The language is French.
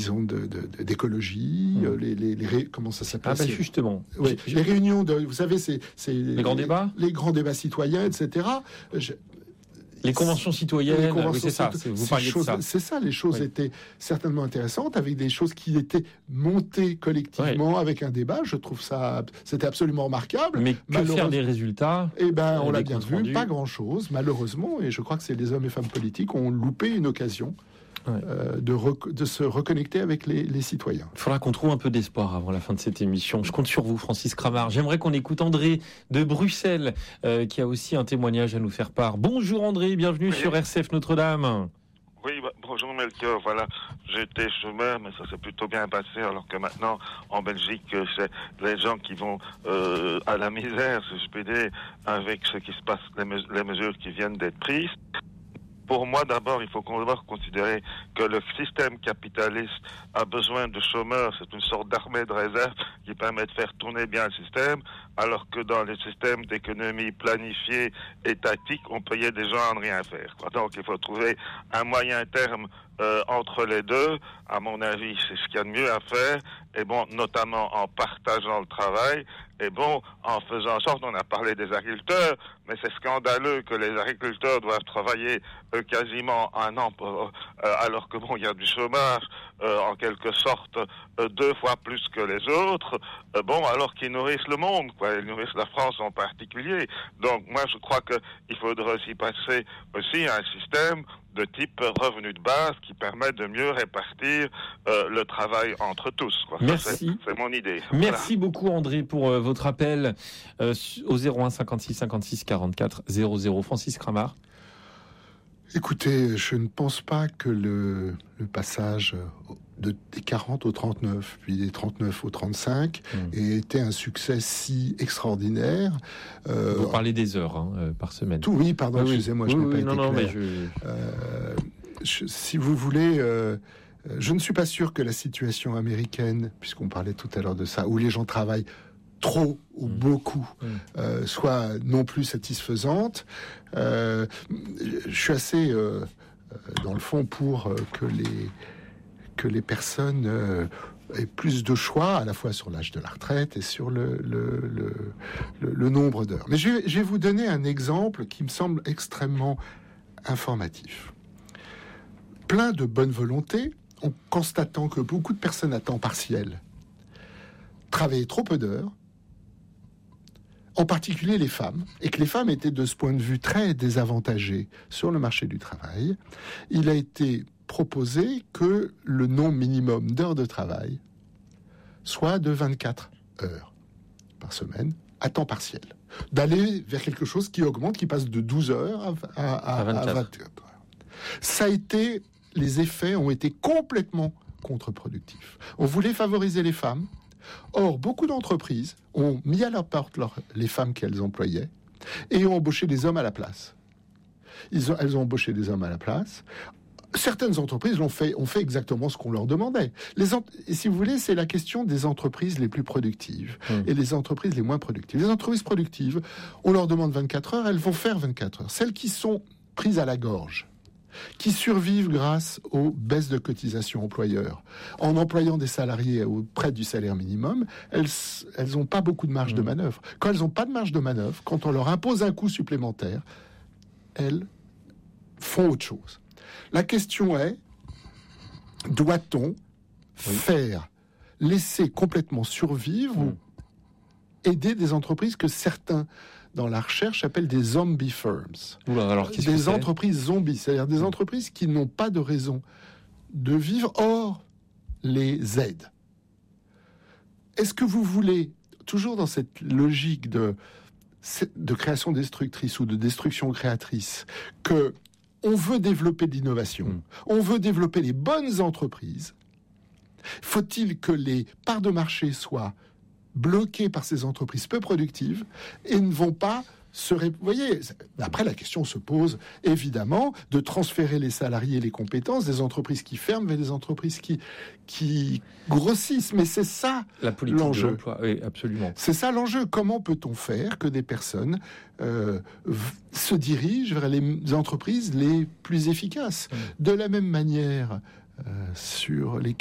disons d'écologie, comment ça s'appelle? Justement. Oui, les réunions vous savez, c'est les grands débats, les grands débats citoyens, etc. Les conventions citoyennes, c'est ça. Vous parliez de ça. C'est ça. Les choses étaient certainement intéressantes, avec des choses qui étaient montées collectivement avec un débat. Je trouve ça, c'était absolument remarquable. Mais que faire des résultats? On l'a bien vu, pas grand-chose, malheureusement. Et je crois que les hommes et femmes politiques ont loupé une occasion. De se reconnecter avec les citoyens. Il faudra qu'on trouve un peu d'espoir avant la fin de cette émission. Je compte sur vous, Francis Cramard. J'aimerais qu'on écoute André de Bruxelles, qui a aussi un témoignage à nous faire part. Bonjour André, bienvenue sur RCF Notre-Dame. Oui, bonjour Melchior, voilà, j'étais chômeur, mais ça s'est plutôt bien passé, alors que maintenant, en Belgique, c'est les gens qui vont à la misère, si je puis dire, avec ce qui se passe, les mesures qui viennent d'être prises. Pour moi, d'abord, il faut considérer que le système capitaliste a besoin de chômeurs. C'est une sorte d'armée de réserve qui permet de faire tourner bien le système, alors que dans les systèmes d'économie planifiée, étatique, on payait des gens à ne rien faire, quoi. Donc, il faut trouver un moyen terme entre les deux. À mon avis, c'est ce qu'il y a de mieux à faire. Et bon, notamment en partageant le travail. Et bon, en faisant en sorte, on a parlé des agriculteurs, mais c'est scandaleux que les agriculteurs doivent travailler quasiment un an, alors que bon, il y a du chômage, en quelque sorte, 2 fois plus que les autres. Alors qu'ils nourrissent le monde, quoi. Ils nourrissent la France en particulier. Donc, moi, je crois que il faudrait aussi passer aussi à un système de type revenu de base qui permet de mieux répartir le travail entre tous, quoi. Merci. C'est mon idée. Merci beaucoup André pour votre appel au 01 56 56 44 00. Francis Cramard. Écoutez, je ne pense pas que le passage des 40 au 39, puis des 39 au 35, ait été un succès si extraordinaire. Vous parlez des heures par semaine. Oui, pardon, excusez-moi, je n'ai pas été clair. Mais si vous voulez... je ne suis pas sûr que la situation américaine, puisqu'on parlait tout à l'heure de ça, où les gens travaillent trop ou beaucoup, soit non plus satisfaisante. Je suis assez, dans le fond, pour que les personnes aient plus de choix, à la fois sur l'âge de la retraite et sur le nombre d'heures. Mais je vais vous donner un exemple qui me semble extrêmement informatif. Plein de bonne volonté, en constatant que beaucoup de personnes à temps partiel travaillaient trop peu d'heures, en particulier les femmes, et que les femmes étaient de ce point de vue très désavantagées sur le marché du travail, il a été proposé que le nombre minimum d'heures de travail soit de 24 heures par semaine à temps partiel. D'aller vers quelque chose qui augmente, qui passe de 12 heures à 24 heures. Les effets ont été complètement contre-productifs. On voulait favoriser les femmes. Or, beaucoup d'entreprises ont mis à leur porte les femmes qu'elles employaient et ont embauché des hommes à la place. Elles ont embauché des hommes à la place. Certaines entreprises ont fait exactement ce qu'on leur demandait. Et si vous voulez, c'est la question des entreprises les plus productives et les entreprises les moins productives. Les entreprises productives, on leur demande 24 heures, elles vont faire 24 heures. Celles qui sont prises à la gorge, qui survivent grâce aux baisses de cotisations employeurs, en employant des salariés auprès du salaire minimum, elles n'ont pas beaucoup de marge de manœuvre. Quand elles n'ont pas de marge de manœuvre, quand on leur impose un coût supplémentaire, elles font autre chose. La question est, doit-on laisser complètement survivre ou aider des entreprises que certains dans la recherche appellent des zombie firms. Des entreprises zombies, c'est-à-dire des entreprises qui n'ont pas de raison de vivre, or les aident. Est-ce que vous voulez, toujours dans cette logique de création destructrice ou de destruction créatrice, que on veut développer de l'innovation, on veut développer les bonnes entreprises, faut-il que les parts de marché soient bloqués par ces entreprises peu productives et ne vont pas se... Vous voyez, après la question se pose évidemment de transférer les salariés et les compétences des entreprises qui ferment vers des entreprises qui grossissent. Mais c'est ça la politique l'enjeu. De l'emploi. Oui, absolument. C'est ça l'enjeu. Comment peut-on faire que des personnes se dirigent vers les entreprises les plus efficaces ? De la même manière, sur les